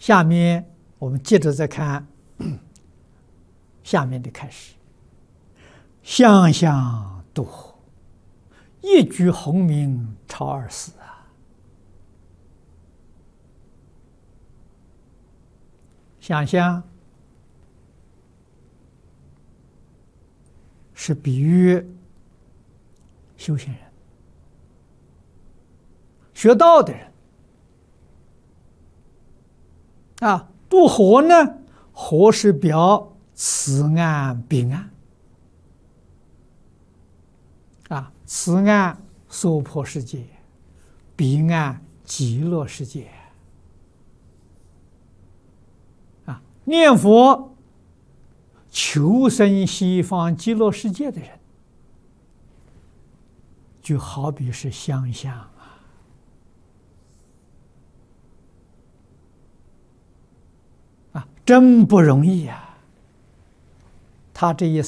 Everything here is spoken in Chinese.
下面我们接着再看下面的开始。想想渡河，一举鸿名超二世啊！想象是比喻修行人、学道的人啊。渡河呢，河是表此岸彼岸啊，此岸娑婆世界，彼岸极乐世界啊。念佛求生西方极乐世界的人，就好比是想象真不容易呀！他这一生